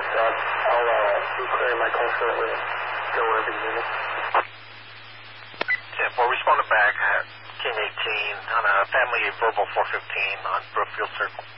I'll be clearing my call shortly and go wherever you need me. 10-4, responded back, King 18 on a family verbal 415 on Brookfield Circle.